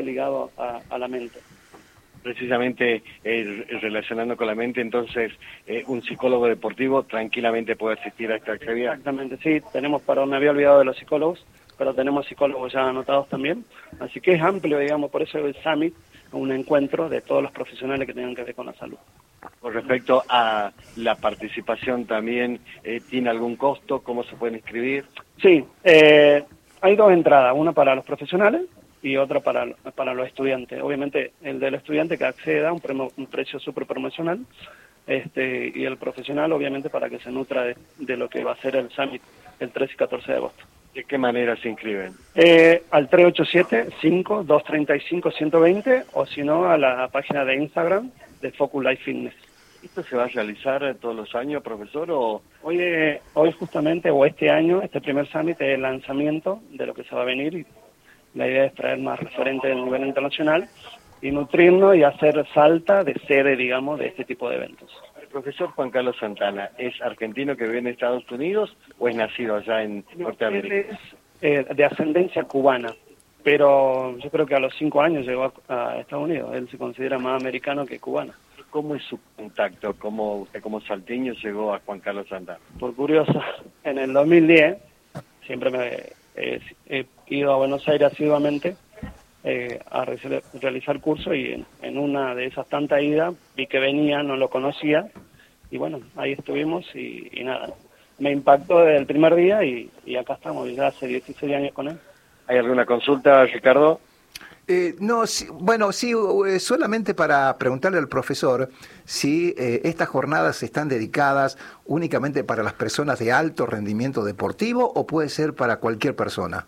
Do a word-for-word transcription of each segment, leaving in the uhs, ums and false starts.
ligado a, a la mente. Precisamente eh, relacionando con la mente, entonces eh, un psicólogo deportivo tranquilamente puede asistir a esta actividad. Exactamente, sí, tenemos, para, me había olvidado de los psicólogos, pero tenemos psicólogos ya anotados también, así que es amplio, digamos, por eso el Summit, un encuentro de todos los profesionales que tengan que ver con la salud. Con respecto a la participación también, eh, ¿tiene algún costo? ¿Cómo se pueden inscribir? Sí, eh, hay dos entradas, una para los profesionales y otra para, para los estudiantes. Obviamente el del estudiante que acceda a un, premo, un precio súper promocional, este, y el profesional obviamente para que se nutra de, de lo que va a ser el Summit el trece y catorce de agosto. ¿De qué manera se inscriben? Eh, al tres ocho siete, cinco dos tres cinco, uno cero dos cero o si no a la página de Instagram de Focus Life Fitness. ¿Esto se va a realizar todos los años, profesor? O Hoy, eh, hoy justamente, o este año, este primer Summit es el lanzamiento de lo que se va a venir y la idea es traer más referentes a nivel internacional y nutrirnos y hacer Salta de sede, digamos, de este tipo de eventos. ¿El profesor Juan Carlos Santana es argentino que vive en Estados Unidos o es nacido allá en Norteamérica? Él es eh, de ascendencia cubana, pero yo creo que a los cinco años llegó a, a Estados Unidos. Él se considera más americano que cubano. ¿Cómo es su contacto? ¿Cómo usted como salteño llegó a Juan Carlos Santana? Por curioso, en el dos mil diez, siempre me eh, he ido a Buenos Aires asiduamente eh, a re realizar cursos y en, en una de esas tantas idas vi que venía, no lo conocía y bueno, ahí estuvimos y, y nada, me impactó desde el primer día y, y acá estamos, ya hace dieciséis años con él. ¿Hay alguna consulta, Ricardo? Eh, no, sí, bueno, sí, eh, solamente para preguntarle al profesor si eh, estas jornadas están dedicadas únicamente para las personas de alto rendimiento deportivo o puede ser para cualquier persona.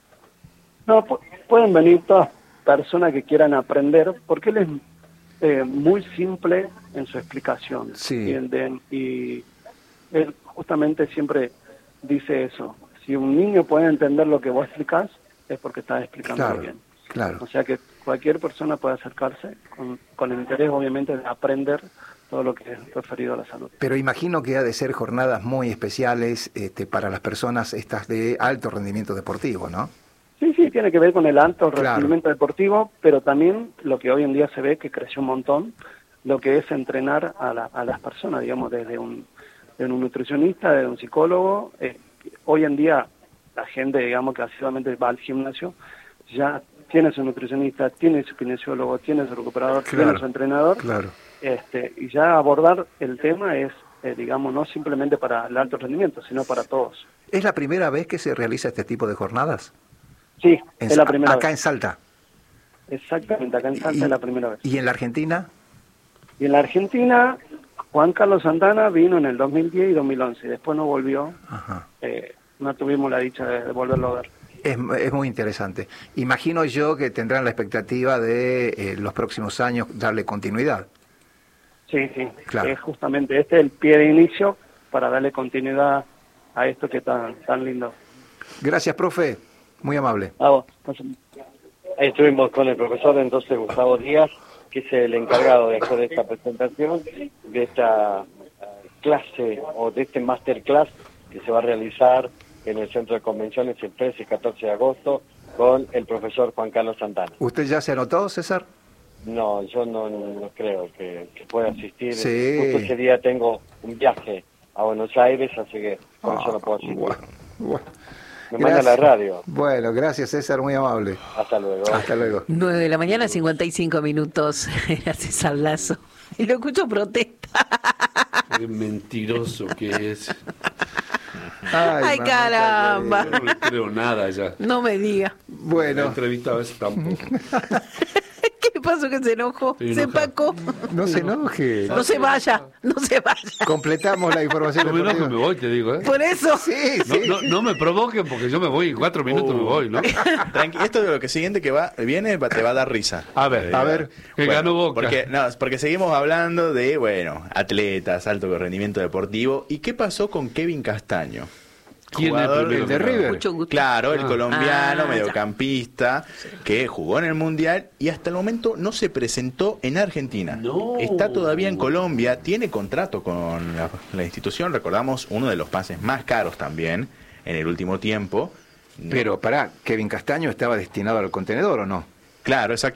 No, pu pueden venir todas personas que quieran aprender, porque él es eh, muy simple en su explicación. Sí. Y, de, y él justamente siempre dice eso. Si un niño puede entender lo que vos explicás, es porque estás explicando Claro. bien. Claro. O sea que cualquier persona puede acercarse con, con el interés, obviamente, de aprender todo lo que es referido a la salud. Pero imagino que ha de ser jornadas muy especiales este, para las personas estas de alto rendimiento deportivo, ¿no? Sí, sí, tiene que ver con el alto Claro. rendimiento deportivo, pero también lo que hoy en día se ve, que creció un montón, lo que es entrenar a, la, a las personas, digamos, desde un, de un nutricionista, de un psicólogo. Eh, hoy en día la gente, digamos, que asiduamente va al gimnasio, ya tiene su nutricionista, tiene su kinesiólogo, tiene su recuperador, Claro, tiene su entrenador, claro. este, y ya abordar el tema es, eh, digamos, no simplemente para el alto rendimiento, sino para todos. ¿Es la primera vez que se realiza este tipo de jornadas? Sí, En, es la primera acá vez. en Salta. Exactamente, acá en Salta y, es la primera vez. ¿Y en la Argentina? Y en la Argentina, Juan Carlos Santana vino en el dos mil diez y dos mil once, y después no volvió, Ajá. eh, no tuvimos la dicha de, de volverlo a ver. Es, es muy interesante. Imagino yo que tendrán la expectativa de eh, los próximos años darle continuidad. Sí, sí, Claro. es justamente este es el pie de inicio para darle continuidad a esto que está tan lindo. Gracias, profe. Muy amable. A vos. Ahí estuvimos con el profesor entonces Gustavo Díaz, que es el encargado de hacer esta presentación, de esta uh, clase o de este masterclass que se va a realizar en el Centro de Convenciones el trece y catorce de agosto con el profesor Juan Carlos Santana. ¿Usted ya se anotó, César? No, yo no, no creo que, que pueda asistir. Sí. Justo ese día tengo un viaje a Buenos Aires, así que por Ah, eso no puedo asistir. bueno, bueno. Me manda a la radio. Bueno, gracias, César, muy amable. Hasta luego. Hasta luego. nueve de la mañana, cincuenta y cinco minutos. Era César Lazo. Y lo escucho protesta. Qué mentiroso que es. Ay, Ay, caramba. Yo no le creo nada ya. No me diga. La Bueno, entrevista a veces tampoco. ¿Qué le pasó que se enojó? Estoy Se enojado. empacó. no se enoje. No se vaya, no se vaya. Completamos la información. No me enojo, deportiva. me voy, te digo, ¿eh? Por eso. Sí, No, sí. no, no me provoquen porque yo me voy, en cuatro minutos me voy, ¿no? Tranqui, esto de lo que siguiente que va viene va- te va a dar risa. A ver, A ver. que Bueno, ganó Boca. Porque, no, porque seguimos hablando de, bueno, atletas, alto rendimiento deportivo. ¿Y qué pasó con Kevin Castaño? ¿Quién Jugador es primero? el de River? Mucho gusto. Claro, el Ah. colombiano, Ah, mediocampista, que jugó en el Mundial y hasta el momento no se presentó en Argentina. No. Está todavía en Colombia, tiene contrato con la, la institución, recordamos, uno de los pases más caros también en el último tiempo. No. Pero pará, ¿Kevin Castaño estaba destinado al contenedor o no? Claro,